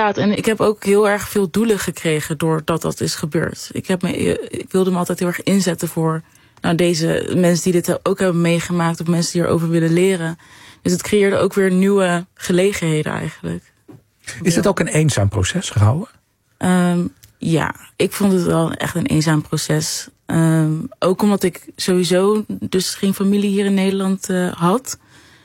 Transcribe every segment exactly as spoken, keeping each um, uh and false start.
inderdaad. En ik heb ook heel erg veel doelen gekregen doordat dat is gebeurd. Ik, heb me, ik wilde me altijd heel erg inzetten voor nou, deze mensen die dit ook hebben meegemaakt, of mensen die erover willen leren. Dus het creëerde ook weer nieuwe gelegenheden eigenlijk. Is het ook een eenzaam proces, rouwen? Um, ja, ik vond het wel echt een eenzaam proces. Um, ook omdat ik sowieso dus geen familie hier in Nederland uh, had.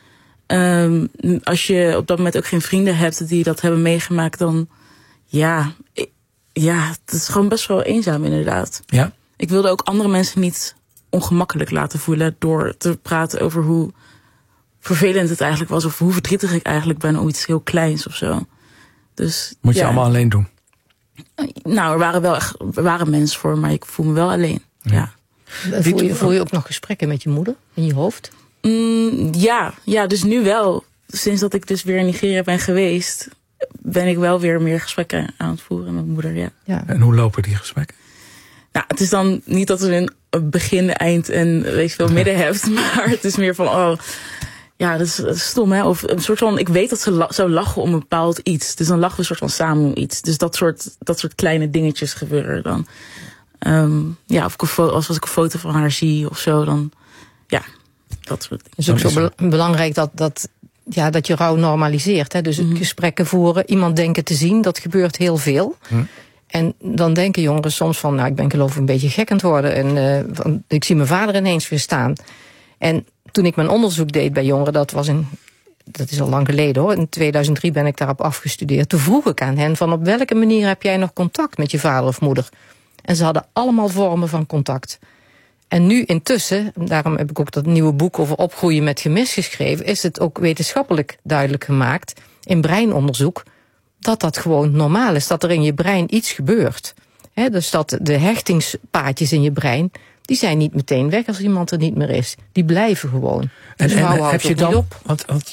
Um, als je op dat moment ook geen vrienden hebt die dat hebben meegemaakt, dan ja, ik, ja, het is gewoon best wel eenzaam inderdaad. Ja. Ik wilde ook andere mensen niet ongemakkelijk laten voelen door te praten over hoe vervelend het eigenlijk was of hoe verdrietig ik eigenlijk ben om iets heel kleins of zo. Dus, Moet je ja. allemaal alleen doen? Nou, er waren wel echt, er waren mensen voor, maar ik voel me wel alleen. Ja. Ja. Voel, je, voel je ook nog gesprekken met je moeder in je hoofd? Mm, ja, ja, dus nu wel. Sinds dat ik dus weer in Nigeria ben geweest, ben ik wel weer meer gesprekken aan het voeren met mijn moeder. Ja. Ja. En hoe lopen die gesprekken? Nou, het is dan niet dat er een begin, eind en weet je veel midden hebt, maar het is meer van, oh, ja, dat is, dat is stom, hè? Of een soort van, ik weet dat ze la- zou lachen om een bepaald iets, dus dan lachen we een soort van samen om iets. Dus dat soort, dat soort kleine dingetjes gebeuren dan. Um, ja, of ik een fo- als ik een foto van haar zie of zo, dan, ja, dat soort dingen. Het is ook zo be- belangrijk dat, dat, ja, dat je rouw normaliseert. Hè? Dus mm-hmm. gesprekken voeren, iemand denken te zien, dat gebeurt heel veel. Mm. En dan denken jongeren soms van, nou, ik ben geloof ik een beetje gek aan het worden. En uh, van, ik zie mijn vader ineens weer staan. En toen ik mijn onderzoek deed bij jongeren, dat was in, dat is al lang geleden hoor. In tweeduizend drie ben ik daarop afgestudeerd. Toen vroeg ik aan hen van, op welke manier heb jij nog contact met je vader of moeder? En ze hadden allemaal vormen van contact. En nu intussen, daarom heb ik ook dat nieuwe boek over opgroeien met gemis geschreven, is het ook wetenschappelijk duidelijk gemaakt, in breinonderzoek, dat dat gewoon normaal is. Dat er in je brein iets gebeurt. He, dus dat de hechtingspaadjes in je brein, die zijn niet meteen weg als iemand er niet meer is. Die blijven gewoon. En, dus en hou heb je dan, op. want, want